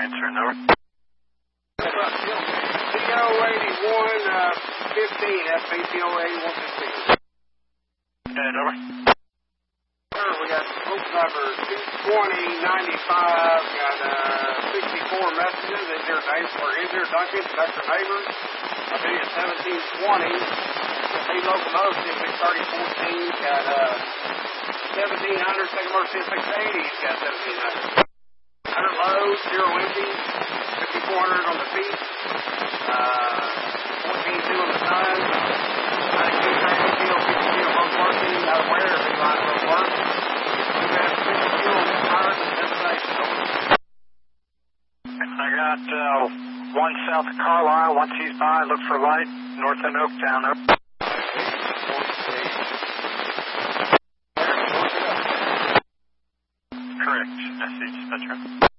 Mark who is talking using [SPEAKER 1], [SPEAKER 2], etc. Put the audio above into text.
[SPEAKER 1] answering, over.
[SPEAKER 2] CO 8115, FBCO 8115.
[SPEAKER 1] And over.
[SPEAKER 2] We got group number 22095, got 64 messages. Is your name for Injured Duncan, Dr. Neighbors? I think it's 1720. The locomotive, 3014, got 1700, second motor 680, got 1700. 100 low, 0 empty, 5400 on the feet, 14.2 on the time, 92 training field, 50 field both working, not aware of any line of work. We got 50 fuel on the tires and destination.
[SPEAKER 1] I got one south of Carlisle, one sees by, look for light, north end Oaktown, over. Correct, message, that's right.